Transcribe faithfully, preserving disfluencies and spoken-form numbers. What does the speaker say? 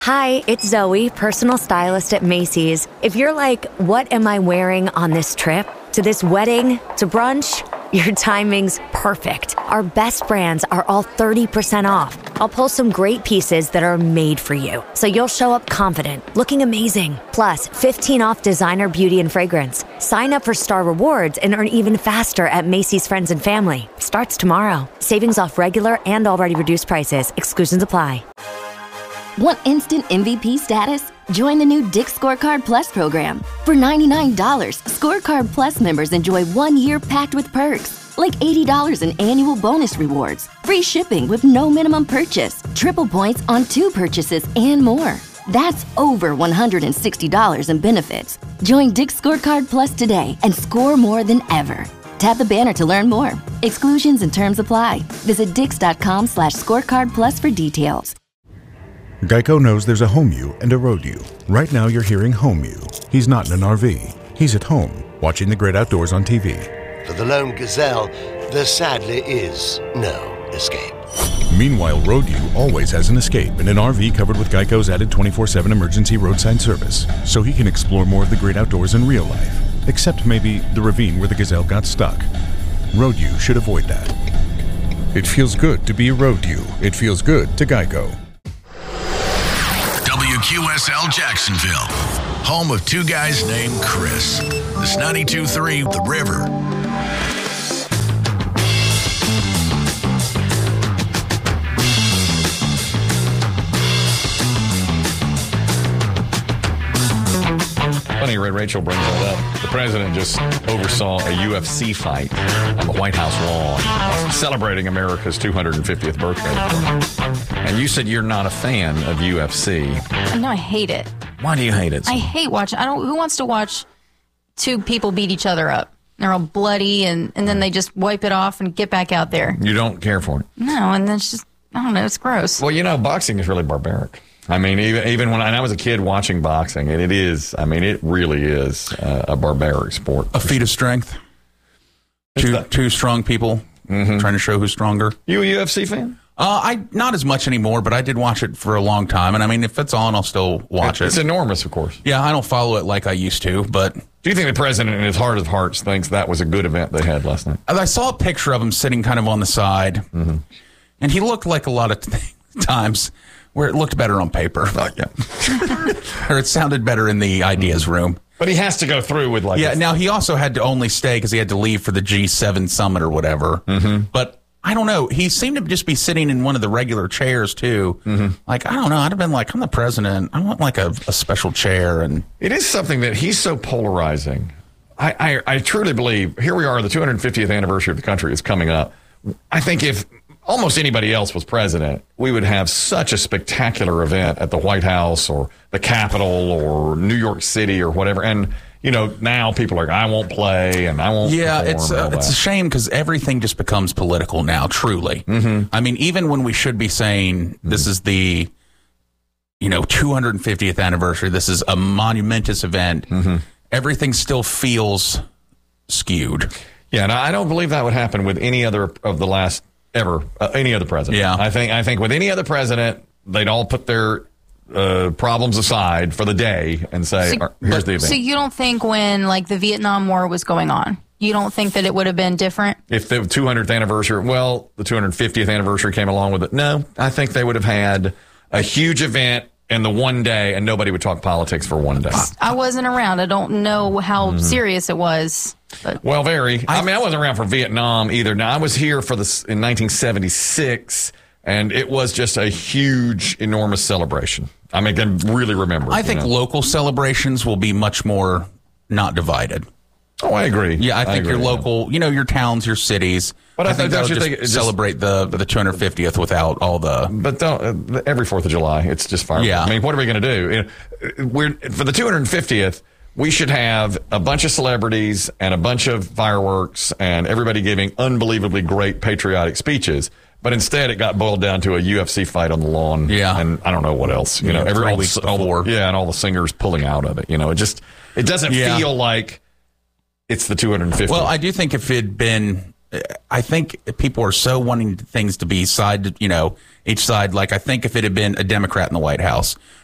Hi, it's Zoe, personal stylist at Macy's. If you're like, what am I wearing on this trip? To this wedding? To brunch? Your timing's perfect. Our best brands are all thirty percent off. I'll pull some great pieces that are made for you, so you'll show up confident, looking amazing. Plus, fifteen off designer beauty and fragrance. Sign up for Star Rewards and earn even faster at Macy's Friends and Family. Starts tomorrow. Savings off regular and already reduced prices. Exclusions apply. Want instant M V P status? Join the new Dick's Scorecard Plus program. For ninety-nine dollars, Scorecard Plus members enjoy one year packed with perks, like eighty dollars in annual bonus rewards, free shipping with no minimum purchase, triple points on two purchases, and more. That's over one hundred sixty dollars in benefits. Join Dick's Scorecard Plus today and score more than ever. Tap the banner to learn more. Exclusions and terms apply. Visit dix.com slash scorecard plus for details. Geico knows there's a home you and a road you. Right now you're hearing home you. He's not in an R V. He's at home, watching the great outdoors on T V. For the lone gazelle, there sadly is no escape. Meanwhile, road you always has an escape in an R V covered with Geico's added twenty-four seven emergency roadside service, so he can explore more of the great outdoors in real life, except maybe the ravine where the gazelle got stuck. Road you should avoid that. It feels good to be a road you. It feels good to Geico. W Q S L Jacksonville, home of two guys named Chris. This ninety-two point three, The River. Funny, Red Rachel brings that up. The president just oversaw a U F C fight on the White House lawn, celebrating America's two hundred fiftieth birthday. And you said you're not a fan of U F C. No, I hate it. Why do you hate it? I hate watching. I don't. Who wants to watch two people beat each other up? They're all bloody, and, and then they just wipe it off and get back out there. You don't care for it? No, and then it's just, I don't know, it's gross. Well, you know, boxing is really barbaric. I mean, even even when I was a kid watching boxing, and it is, I mean, it really is uh, a barbaric sport. A feat of strength. Two, two strong people mm-hmm. trying to show who's stronger. You a U F C fan? Uh, I not as much anymore, but I did watch it for a long time. And I mean, if it's on, I'll still watch it's it. It's enormous, of course. Yeah, I don't follow it like I used to, but... Do you think the president, in his heart of hearts, thinks that was a good event they had last night? I saw a picture of him sitting kind of on the side, mm-hmm. and he looked like a lot of th- times where it looked better on paper. Oh, yeah. Or it sounded better in the ideas room. But he has to go through with like... Yeah, now he also had to only stay because he had to leave for the G seven summit or whatever. Mm-hmm. But I don't know. He seemed to just be sitting in one of the regular chairs, too. Mm-hmm. Like, I don't know. I'd have been like, I'm the president. I want like a, a special chair. And it is something that he's so polarizing. I, I, I truly believe, here we are, the two hundred fiftieth anniversary of the country is coming up. I think if almost anybody else was president, we would have such a spectacular event at the White House or the Capitol or New York City or whatever. And, you know, now people are like, I won't play and I won't Yeah, perform it's, uh, it's a shame because everything just becomes political now, truly. Mm-hmm. I mean, even when we should be saying this is the, you know, two hundred fiftieth anniversary, this is a monumentous event, mm-hmm. everything still feels skewed. Yeah, and I don't believe that would happen with any other of the last ever, uh, any other president. Yeah. I think, I think with any other president, they'd all put their uh, problems aside for the day and say, So- here's the event. So you don't think when, like, the Vietnam War was going on, you don't think that it would have been different? If the two hundredth anniversary, well, the two hundred fiftieth anniversary came along with it. No, I think they would have had a huge event in the one day and nobody would talk politics for one day. I wasn't around. I don't know how Mm-hmm. serious it was. But Well, very. I, I mean, I wasn't around for Vietnam either. Now, I was here for this in nineteen seventy-six, and it was just a huge, enormous celebration. I mean, I can really remember. I think you know? local celebrations will be much more not divided. Oh, I agree. Yeah, I think I agree, your local, yeah. you know, your towns, your cities. But I I think think- don't that'll you just think it just- celebrate the the two hundred fiftieth without all the. But don't, uh, every fourth of July, it's just fireworks. Yeah. I mean, what are we going to do? You know, we're, for the two hundred fiftieth, we should have a bunch of celebrities and a bunch of fireworks and everybody giving unbelievably great patriotic speeches. But instead, it got boiled down to a U F C fight on the lawn. Yeah. And I don't know what else. You Yeah, know, every three all the- weeks all the- before. yeah, and all the singers pulling out of it. You know, it just, it doesn't Yeah. feel like it's the two hundred fiftieth. Well, I do think if it had been, I think people are so wanting things to be side, you know, each side. Like, I think if it had been a Democrat in the White House,